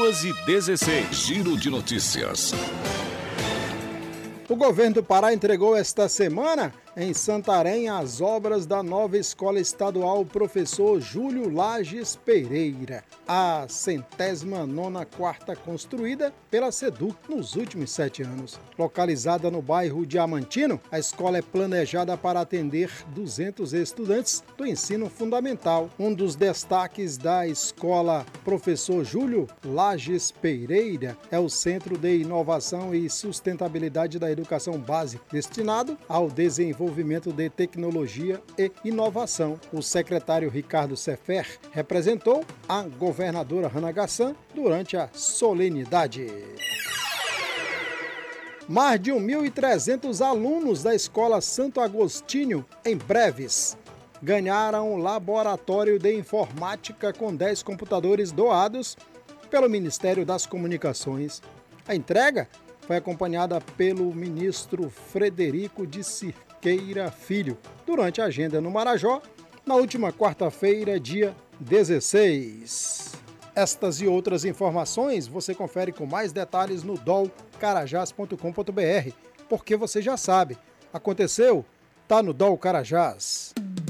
2h16. Giro de notícias. O governo do Pará entregou esta semana em Santarém as obras da nova Escola Estadual Professor Júlio Lages Pereira, a 109ª construída pela SEDUC nos últimos 7 anos. Localizada no bairro Diamantino, a escola é planejada para atender 200 estudantes do ensino fundamental. Um dos destaques da Escola Professor Júlio Lages Pereira é o Centro de Inovação e Sustentabilidade da Educação Básica, destinado ao desenvolvimento de tecnologia e inovação. O secretário Ricardo Sefer representou a governadora Hannah Gassan durante a solenidade. Mais de 1.300 alunos da Escola Santo Agostinho, em Breves, ganharam um laboratório de informática com 10 computadores doados pelo Ministério das Comunicações. A entrega foi acompanhada pelo ministro Frederico de Cirqueira Filho, durante a agenda no Marajó, na última quarta-feira, dia 16. Estas e outras informações você confere com mais detalhes no dolcarajás.com.br, porque você já sabe, aconteceu, tá no Dol Carajás.